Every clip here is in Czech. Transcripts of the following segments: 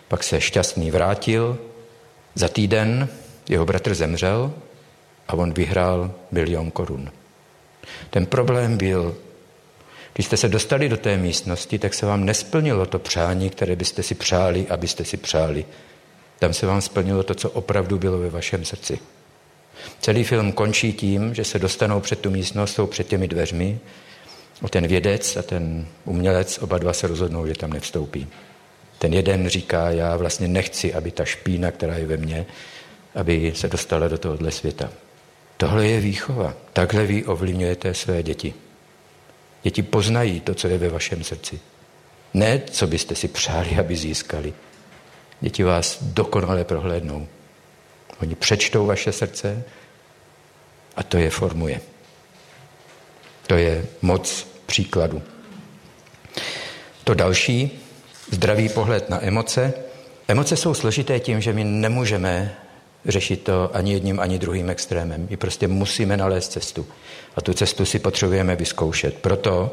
Pak se šťastný vrátil, za týden jeho bratr zemřel a on vyhrál 1 000 000 korun. Ten problém byl, když jste se dostali do té místnosti, tak se vám nesplnilo to přání, které byste si přáli, abyste si přáli. Tam se vám splnilo to, co opravdu bylo ve vašem srdci. Celý film končí tím, že se dostanou před tu místnost, jsou před těmi dveřmi a ten vědec a ten umělec, oba dva se rozhodnou, že tam nevstoupí. Ten jeden říká, já vlastně nechci, aby ta špína, která je ve mně, aby se dostala do tohohle světa. Tohle je výchova. Takhle vy ovlivňujete své děti. Děti poznají to, co je ve vašem srdci. Ne, co byste si přáli, aby získali. Děti vás dokonale prohlédnou. Oni přečtou vaše srdce a to je formuje. To je moc příkladu. To další, zdravý pohled na emoce. Emoce jsou složité tím, že my nemůžeme řešit to ani jedním, ani druhým extrémem. My prostě musíme nalézt cestu. A tu cestu si potřebujeme vyzkoušet. Proto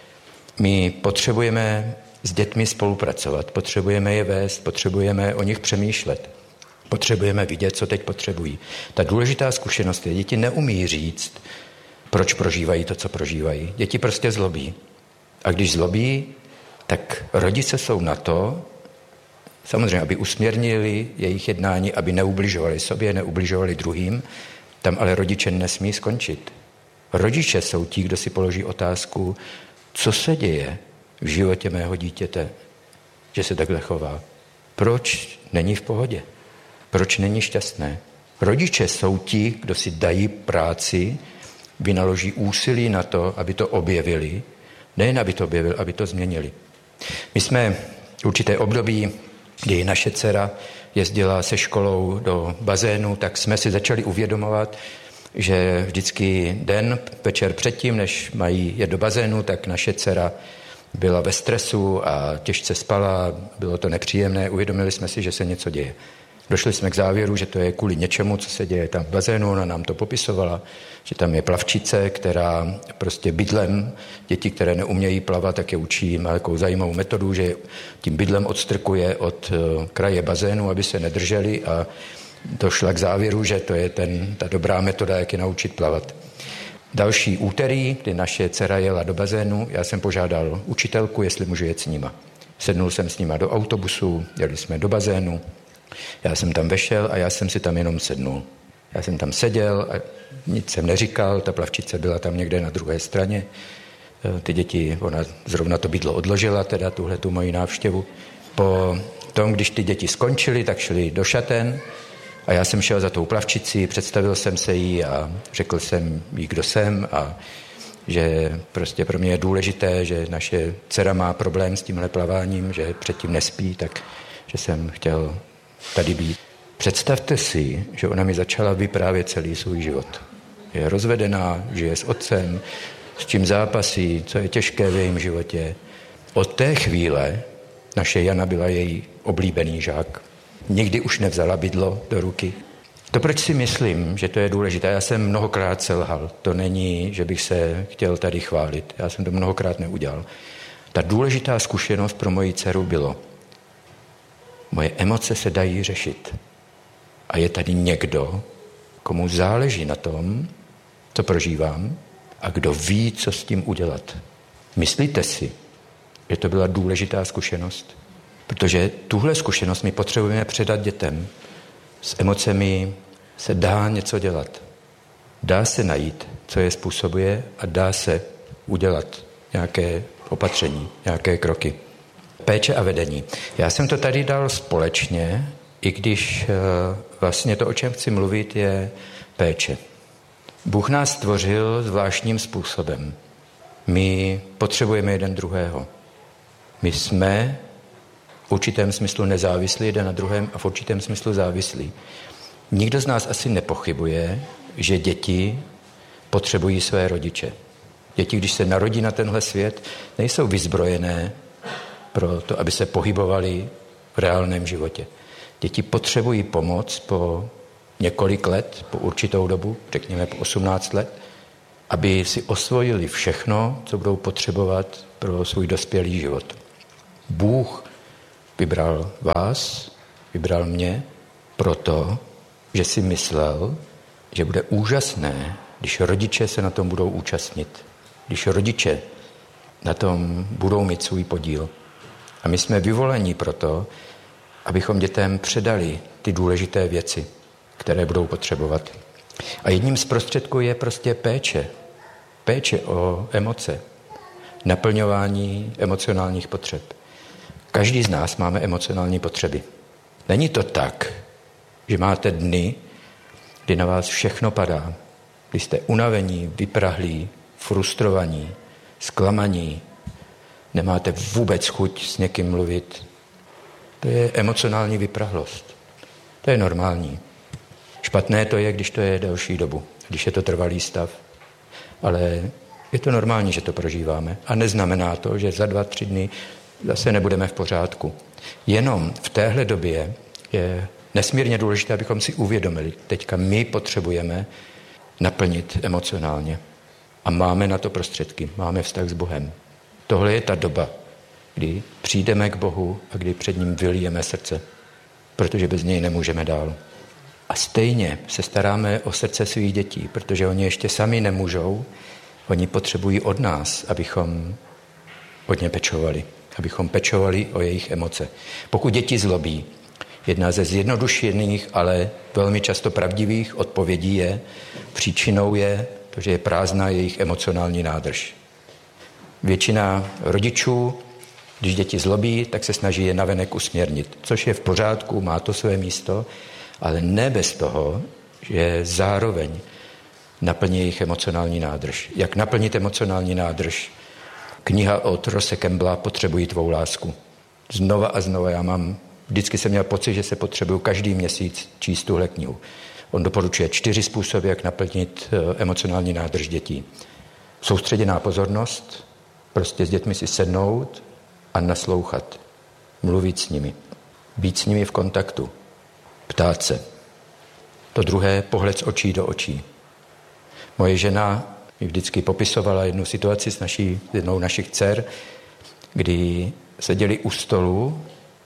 my potřebujeme s dětmi spolupracovat, potřebujeme je vést, potřebujeme o nich přemýšlet. Potřebujeme vidět, co teď potřebují. Ta důležitá zkušenost je, děti neumí říct, proč prožívají to, co prožívají. Děti prostě zlobí. A když zlobí, tak rodiče jsou na to, samozřejmě, aby usměrnili jejich jednání, aby neubližovali sobě, neubližovali druhým, tam ale rodiče nesmí skončit. Rodiče jsou ti, kdo si položí otázku, co se děje v životě mého dítěte, že se takhle chová. Proč není v pohodě? Proč není šťastné? Rodiče jsou ti, kdo si dají práci, vynaloží úsilí na to, aby to objevili, nejen aby to objevili, aby to změnili. My jsme určité období, kdy naše dcera jezdila se školou do bazénu, tak jsme si začali uvědomovat, že vždycky den, večer předtím, než mají jet do bazénu, tak naše dcera byla ve stresu a těžce spala, bylo to nepříjemné, uvědomili jsme si, že se něco děje. Došli jsme k závěru, že to je kvůli něčemu, co se děje tam v bazénu, ona nám to popisovala, že tam je plavčice, která prostě bydlem, děti, které neumějí plavat, tak je učí, má takovou zajímavou metodu, že tím bydlem odstrkuje od kraje bazénu, aby se nedrželi a došla k závěru, že to je ta dobrá metoda, jak je naučit plavat. Další úterý, kdy naše dcera jela do bazénu, já jsem požádal učitelku, jestli můžu jet s nima. Sednul jsem s nima do autobusu, jeli jsme do bazénu, já jsem tam vešel a já jsem si tam jenom sednul. Já jsem tam seděl a nic jsem neříkal, ta plavčice byla tam někde na druhé straně. Ty děti, ona zrovna to bydlo odložila, teda tuhletu moji návštěvu. Po tom, když ty děti skončily, tak šli do šaten a já jsem šel za tou plavčicí, představil jsem se jí a řekl jsem jí, kdo jsem a že prostě pro mě je důležité, že naše dcera má problém s tímhle plaváním, že předtím nespí, tak že jsem chtěl tady být. Představte si, že ona mi začala vyprávět celý svůj život. Je rozvedená, žije s otcem, s čím zápasí, co je těžké v jejím životě. Od té chvíle naše Jana byla její oblíbený žák. Nikdy už nevzala bydlo do ruky. To proč si myslím, že to je důležité. Já jsem mnohokrát selhal. To není, že bych se chtěl tady chválit. Já jsem to mnohokrát neudělal. Ta důležitá zkušenost pro moji dceru bylo, moje emoce se dají řešit. A je tady někdo, komu záleží na tom, co prožívám a kdo ví, co s tím udělat. Myslíte si, že to byla důležitá zkušenost? Protože tuhle zkušenost my potřebujeme předat dětem. S emocemi se dá něco dělat. Dá se najít, co je způsobuje a dá se udělat nějaké opatření, nějaké kroky. Péče a vedení. Já jsem to tady dal společně, i když vlastně to, o čem chci mluvit, je péče. Bůh nás stvořil zvláštním způsobem. My potřebujeme jeden druhého. My jsme v určitém smyslu nezávislí jeden na druhém a v určitém smyslu závislí. Nikdo z nás asi nepochybuje, že děti potřebují své rodiče. Děti, když se narodí na tenhle svět, nejsou vyzbrojené pro to, aby se pohybovali v reálném životě. Děti potřebují pomoc po několik let, po určitou dobu, řekněme po 18 let, aby si osvojili všechno, co budou potřebovat pro svůj dospělý život. Bůh Vybral vás, vybral mě proto, že si myslel, že bude úžasné, když rodiče se na tom budou účastnit. Když rodiče na tom budou mít svůj podíl. A my jsme vyvoleni proto, abychom dětem předali ty důležité věci, které budou potřebovat. A jedním z prostředků je prostě péče. Péče o emoce. Naplňování emocionálních potřeb. Každý z nás máme emocionální potřeby. Není to tak, že máte dny, kdy na vás všechno padá. Kdy jste unavení, vyprahlí, frustrovaní, zklamaní, nemáte vůbec chuť s někým mluvit. To je emocionální vyprahlost. To je normální. Špatné to je, když to je delší dobu, když je to trvalý stav. Ale je to normální, že to prožíváme. A neznamená to, že za 2-3 dny zase nebudeme v pořádku. Jenom v téhle době je nesmírně důležité, abychom si uvědomili, teďka my potřebujeme naplnit emocionálně. A máme na to prostředky, máme vztah s Bohem. Tohle je ta doba, kdy přijdeme k Bohu a kdy před ním vylijeme srdce, protože bez něj nemůžeme dál. A stejně se staráme o srdce svých dětí, protože oni ještě sami nemůžou, oni potřebují od nás, abychom od ně pečovali, abychom pečovali o jejich emoce. Pokud děti zlobí, jedna ze zjednodušených, ale velmi často pravdivých odpovědí je, příčinou je to, že je prázdná jejich emocionální nádrž. Většina rodičů, když děti zlobí, tak se snaží je navenek usměrnit, což je v pořádku, má to své místo, ale ne bez toho, že zároveň naplní jejich emocionální nádrž. Jak naplnit emocionální nádrž? Kniha od Rosse Campbella Potřebuji tvou lásku. Znova a znova vždycky jsem měl pocit, že se potřebuju každý měsíc číst tuhle knihu. On doporučuje 4 způsoby, jak naplnit emocionální nádrž dětí. Soustředěná pozornost, prostě s dětmi si sednout a naslouchat, mluvit s nimi, být s nimi v kontaktu, ptát se. To druhé, pohled z očí do očí. Moje žena mi vždycky popisovala jednu situaci s jednou našich dcer, kdy seděli u stolu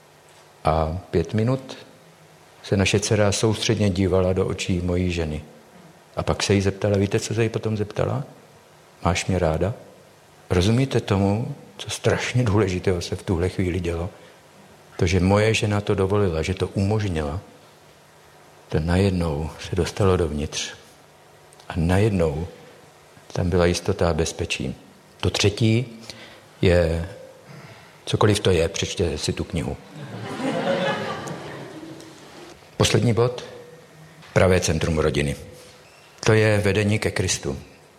a 5 minut se naše dcera soustředně dívala do očí mojí ženy. A pak se jí zeptala, víte, co se jí potom zeptala? Máš mě ráda? Rozumíte tomu, co strašně důležitého se v tuhle chvíli dělo? To, že moje žena to dovolila, že to umožnila, to najednou se dostalo dovnitř. A najednou tam byla jistota a bezpečí. To třetí je, cokoliv to je, přečtěte si tu knihu. Poslední bod, pravé centrum rodiny. To je vedení ke Kristu.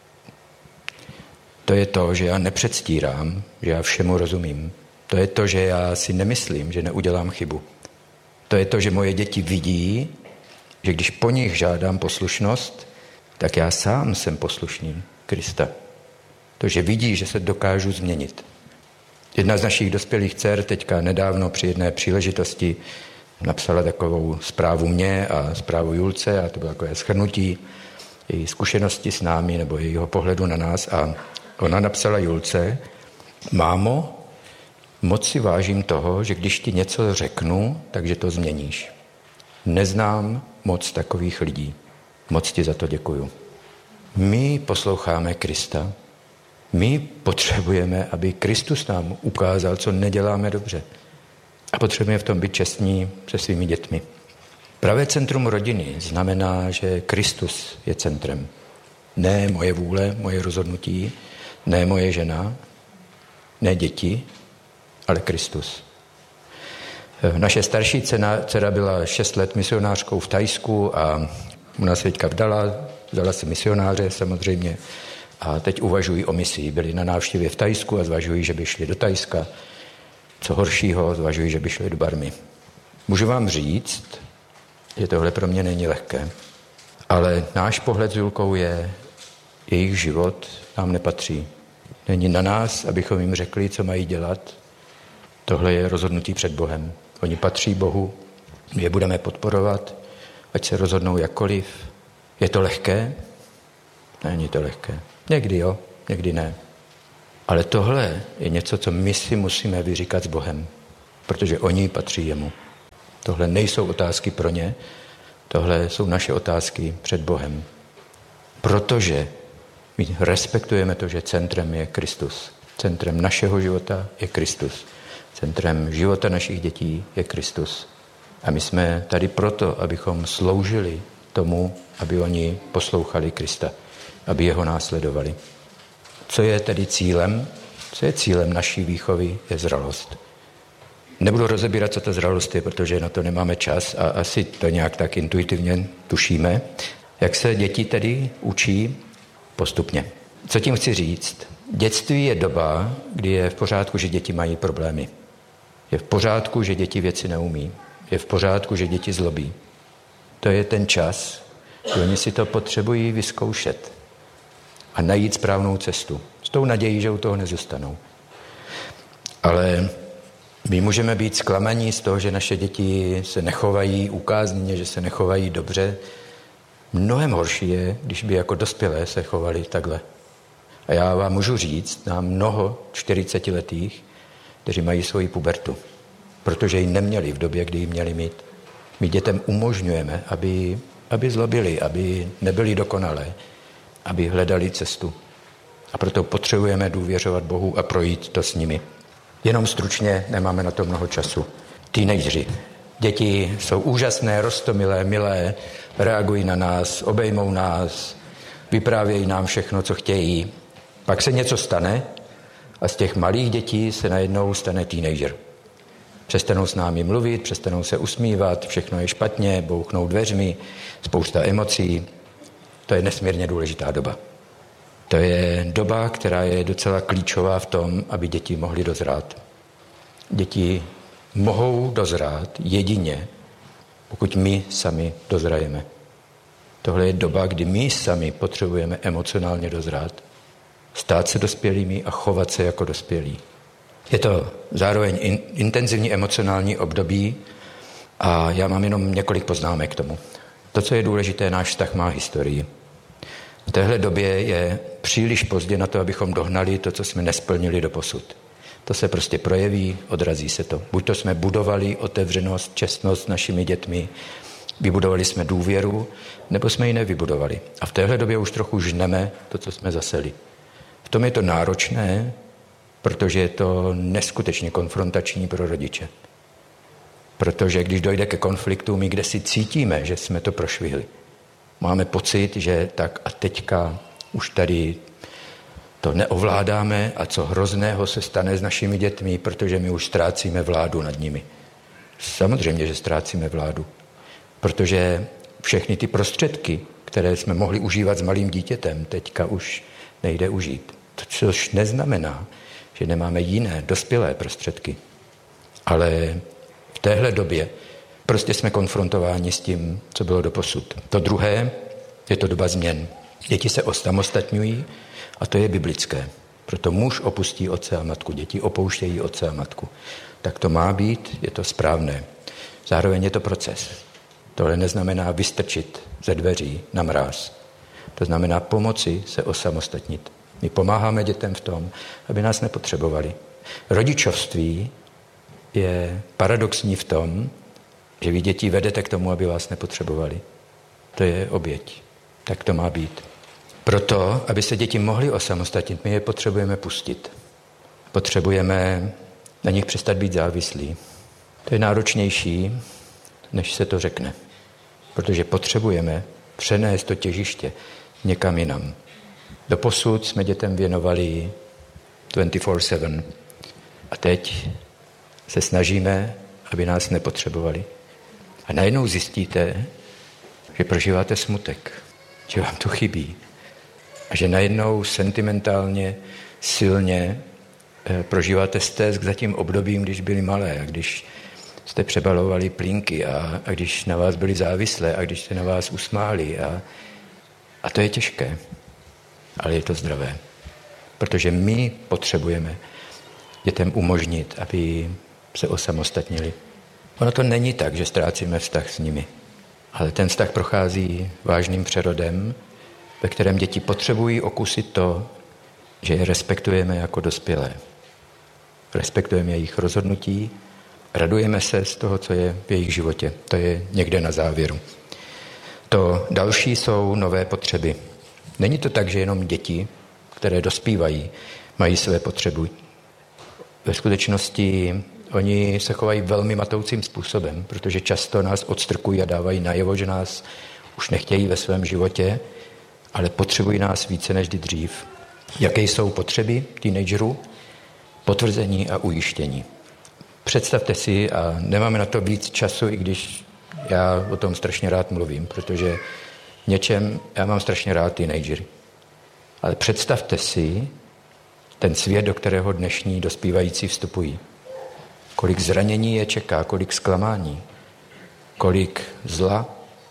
To je to, že já nepředstírám, že já všemu rozumím. To je to, že já si nemyslím, že neudělám chybu. To je to, že moje děti vidí, že když po nich žádám poslušnost, tak já sám jsem poslušný Krista. To, že vidí, že se dokážu změnit. Jedna z našich dospělých dcer teďka nedávno při jedné příležitosti napsala takovou zprávu mě a zprávu Julce a to bylo takové shrnutí její zkušenosti s námi nebo jejího pohledu na nás a ona napsala Julce, mámo, moc si vážím toho, že když ti něco řeknu, takže to změníš. Neznám moc takových lidí. Moc ti za to děkuju. My posloucháme Krista. My potřebujeme, aby Kristus nám ukázal, co neděláme dobře. A potřebujeme v tom být čestní se svými dětmi. Pravé centrum rodiny znamená, že Kristus je centrem. Ne moje vůle, moje rozhodnutí, ne moje žena, ne děti, ale Kristus. Naše starší dcera byla 6 let misionářkou v Thajsku a u nás teďka vzala si misionáře samozřejmě a teď uvažují o misi. Byli na návštěvě v Thajsku a zvažují, že by šli do Thajska. Co horšího, zvažují, že by šli do Barmy. Můžu vám říct, že tohle pro mě není lehké, ale náš pohled s Julkou je, jejich život nám nepatří. Není na nás, abychom jim řekli, co mají dělat. Tohle je rozhodnutí před Bohem. Oni patří Bohu, my je budeme podporovat, ať se rozhodnou jakkoliv. Je to lehké? Není to lehké. Někdy jo, někdy ne. Ale tohle je něco, co my si musíme vyříkat s Bohem. protože oni patří jemu. Tohle nejsou otázky pro ně, tohle jsou naše otázky před Bohem. Protože my respektujeme to, že centrem je Kristus. Centrem našeho života je Kristus. Centrem života našich dětí je Kristus. A my jsme tady proto, abychom sloužili tomu, aby oni poslouchali Krista, aby jeho následovali. Co je tedy cílem? Co je cílem naší výchovy, je zralost. Nebudu rozebírat, co ta zralost je, protože na to nemáme čas a asi to nějak tak intuitivně tušíme. Jak se děti tedy učí? Postupně. Co tím chci říct? Dětství je doba, kdy je v pořádku, že děti mají problémy. Je v pořádku, že děti věci neumí. Je v pořádku, že děti zlobí. To je ten čas, kdy oni si to potřebují vyzkoušet a najít správnou cestu. S tou nadějí, že u toho nezůstanou. Ale my můžeme být zklamaní z toho, že naše děti se nechovají ukázněně, že se nechovají dobře. Mnohem horší je, když by jako dospělé se chovali takhle. A já vám můžu říct, na mnoho 40letých, kteří mají svoji pubertu, protože ji neměli v době, kdy ji měli mít. My dětem umožňujeme, aby zlobili, aby nebyli dokonalé, aby hledali cestu. A proto potřebujeme důvěřovat Bohu a projít to s nimi. Jenom stručně, nemáme na to mnoho času. Teenageři. Děti jsou úžasné, roztomilé, milé, reagují na nás, obejmou nás, vyprávějí nám všechno, co chtějí. Pak se něco stane a z těch malých dětí se najednou stane teenager. Přestanou s námi mluvit, přestanou se usmívat, všechno je špatně, bouchnou dveřmi, spousta emocí. To je nesmírně důležitá doba. To je doba, která je docela klíčová v tom, aby děti mohly dozrát. Děti mohou dozrát jedině, pokud my sami dozrajeme. Tohle je doba, kdy my sami potřebujeme emocionálně dozrát, stát se dospělými a chovat se jako dospělí. Je to zároveň intenzivní emocionální období a já mám jenom několik poznámek k tomu. To, co je důležité, náš vztah má historii. V téhle době je příliš pozdě na to, abychom dohnali to, co jsme nesplnili doposud. To se prostě projeví, odrazí se to. Buď to jsme budovali otevřenost, čestnost s našimi dětmi, vybudovali jsme důvěru, nebo jsme ji nevybudovali. A v téhle době už trochu žneme to, co jsme zaseli. V tom je to náročné, protože je to neskutečně konfrontační pro rodiče. Protože když dojde ke konfliktu, my kde si cítíme, že jsme to prošvihli. Máme pocit, že tak a teďka už tady to neovládáme a co hrozného se stane s našimi dětmi, protože my už ztrácíme vládu nad nimi. Samozřejmě, že ztrácíme vládu, protože všechny ty prostředky, které jsme mohli užívat s malým dítětem, teďka už nejde užít. Což neznamená, že nemáme jiné dospělé prostředky. Ale v téhle době prostě jsme konfrontováni s tím, co bylo doposud. To druhé je to doba změn. Děti se osamostatňují a to je biblické. Proto muž opustí otce a matku, děti opouštějí otce a matku. Tak to má být, je to správné. Zároveň je to proces. Tohle neznamená vystrčit ze dveří na mráz. To znamená pomoci se osamostatnit. My pomáháme dětem v tom, aby nás nepotřebovali. Rodičovství je paradoxní v tom, že vy děti vedete k tomu, aby vás nepotřebovali. To je oběť. Tak to má být. Proto, aby se děti mohly osamostatnit, my je potřebujeme pustit. Potřebujeme na nich přestat být závislí. To je náročnější, než se to řekne. Protože potřebujeme přenést to těžiště někam jinam. Doposud jsme dětem věnovali 24/7 a teď se snažíme, aby nás nepotřebovali. A najednou zjistíte, že prožíváte smutek, že vám to chybí a že najednou sentimentálně, silně prožíváte stesk za tím obdobím, když byli malé a když jste přebalovali plínky a když na vás byli závislé a když se na vás usmáli a to je těžké, ale je to zdravé, protože my potřebujeme dětem umožnit, aby se osamostatnili. Ono to není tak, že ztrácíme vztah s nimi, ale ten vztah prochází vážným přerodem, ve kterém děti potřebují okusit to, že je respektujeme jako dospělé. Respektujeme jejich rozhodnutí Radujeme se z toho, co je v jejich životě. To je někde na závěru. To další jsou nové potřeby. Není to tak, že jenom děti, které dospívají, mají své potřeby. Ve skutečnosti oni se chovají velmi matoucím způsobem, protože často nás odstrkují a dávají najevo, že nás už nechtějí ve svém životě, ale potřebují nás více než dřív. Jaké jsou potřeby teenagerů? Potvrzení a ujištění. Představte si, a nemáme na to víc času, i když já o tom strašně rád mluvím, protože já mám strašně rád teenagery. Ale představte si ten svět, do kterého dnešní dospívající vstupují. Kolik zranění je čeká, kolik zklamání, kolik zla.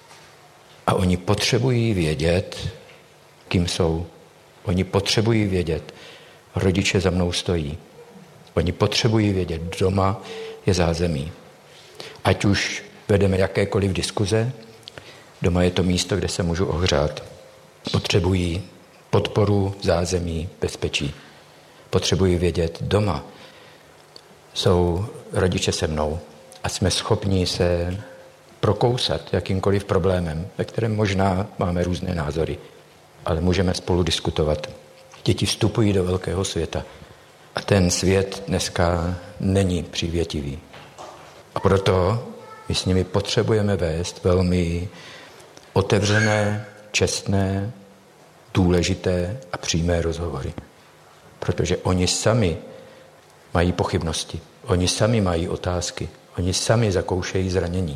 A oni potřebují vědět, kým jsou. Oni potřebují vědět, rodiče za mnou stojí. Oni potřebují vědět, doma je zázemí. Ať už vedeme jakékoliv diskuze, doma je to místo, kde se můžu ohřát. Potřebují podporu, zázemí, bezpečí. Potřebují vědět, doma jsou rodiče se mnou a jsme schopni se prokousat jakýmkoliv problémem, ve kterém možná máme různé názory, ale můžeme spolu diskutovat. Děti vstupují do velkého světa a ten svět dneska není přívětivý. A proto my s nimi potřebujeme vést velmi otevřené, čestné, důležité a přímé rozhovory. Protože oni sami mají pochybnosti, oni sami mají otázky, oni sami zakoušejí zranění.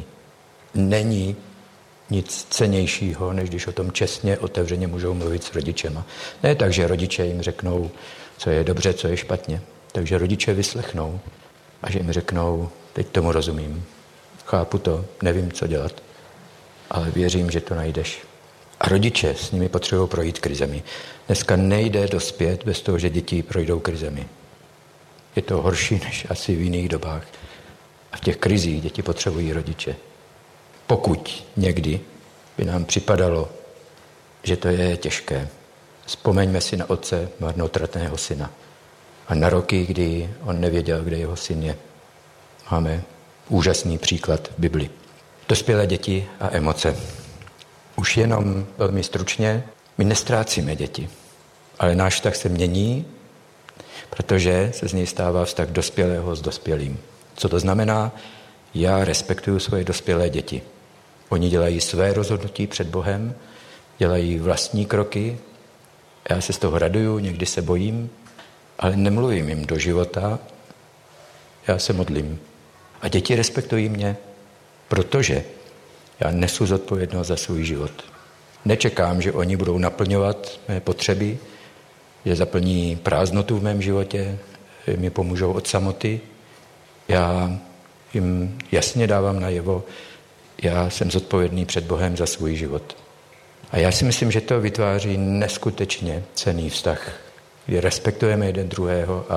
Není nic cennějšího, než když o tom čestně, otevřeně můžou mluvit s rodičema. Ne tak, že rodiče jim řeknou, co je dobře, co je špatně. Takže rodiče vyslechnou a že jim řeknou, teď tomu rozumím, chápu to, nevím, co dělat, ale věřím, že to najdeš. A rodiče s nimi potřebují projít krizemi. Dneska nejde dospět bez toho, že děti projdou krizemi. Je to horší než asi v jiných dobách. A v těch krizích děti potřebují rodiče. Pokud někdy by nám připadalo, že to je těžké, vzpomeňme si na otce marnotratného syna a na roky, kdy on nevěděl, kde jeho syn je. Máme úžasný příklad v Bibli. Dospělé děti a emoce. Už jenom velmi stručně, my nestrácíme děti, ale náš vztah se mění, protože se z něj stává vztah dospělého s dospělým. Co to znamená? Já respektuju svoje dospělé děti. Oni dělají své rozhodnutí před Bohem, dělají vlastní kroky, já se z toho raduju, někdy se bojím, ale nemluvím jim do života, já se modlím. A děti respektují mě, protože já nesu zodpovědnost za svůj život. Nečekám, že oni budou naplňovat mé potřeby, že zaplní prázdnotu v mém životě, že mi pomůžou od samoty. Já jim jasně dávám najevo, já jsem zodpovědný před Bohem za svůj život. A já si myslím, že to vytváří neskutečně cenný vztah, kdy respektujeme jeden druhého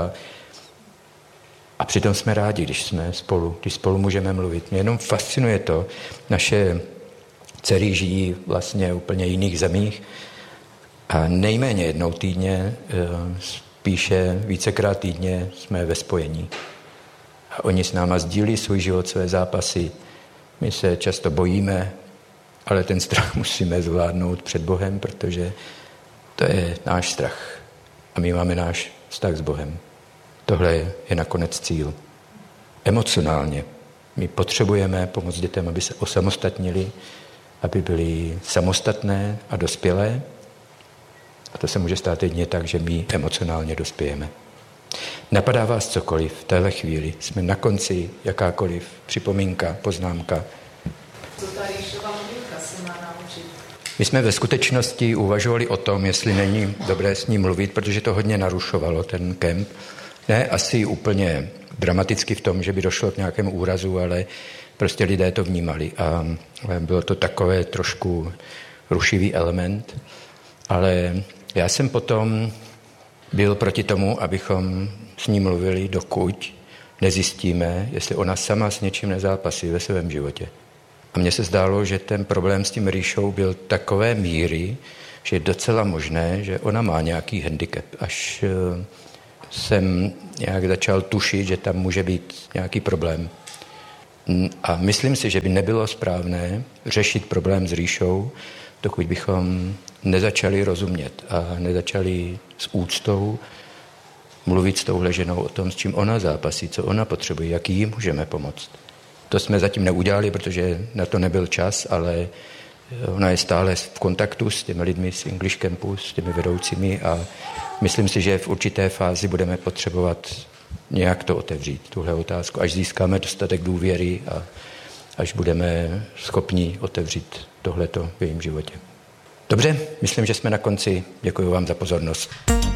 a přitom jsme rádi, když jsme spolu, když spolu můžeme mluvit. Mě jenom fascinuje to, naše dcery žijí vlastně v úplně jiných zemích a nejméně jednou týdně, spíše vícekrát týdně jsme ve spojení. A oni s náma sdílí svůj život, své zápasy. My se často bojíme, ale ten strach musíme zvládnout před Bohem, protože to je náš strach. A my máme náš vztah s Bohem. Tohle je nakonec cíl. Emocionálně my potřebujeme pomoct dětem, aby se osamostatnili, aby byli samostatné a dospělé. A to se může stát jedině tak, že my emocionálně dospějeme. Napadá vás cokoliv v téhle chvíli? Jsme na konci, jakákoliv připomínka, poznámka. Co ta Ríšova modlitba se má naučit? My jsme ve skutečnosti uvažovali o tom, jestli není dobré s ním mluvit, protože to hodně narušovalo ten kemp. Ne asi úplně dramaticky v tom, že by došlo k nějakému úrazu, ale prostě lidé to vnímali a bylo to takové trošku rušivý element. Ale já jsem potom byl proti tomu, abychom s ní mluvili, dokud nezjistíme, jestli ona sama s něčím nezápasí ve svém životě. A mně se zdálo, že ten problém s tím Ríšou byl takové míry, že je docela možné, že ona má nějaký handicap. Až jsem nějak začal tušit, že tam může být nějaký problém. A myslím si, že by nebylo správné řešit problém s Ríšou, dokud bychom nezačali rozumět a nezačali s úctou mluvit s touhle ženou o tom, s čím ona zápasí, co ona potřebuje, jak jí můžeme pomoct. To jsme zatím neudělali, protože na to nebyl čas, ale ona je stále v kontaktu s těmi lidmi z English Campu, s těmi vedoucími a myslím si, že v určité fázi budeme potřebovat nějak to otevřít, tuhle otázku, až získáme dostatek důvěry a až budeme schopni otevřít tohleto v jejím životě. Dobře, myslím, že jsme na konci. Děkuji vám za pozornost.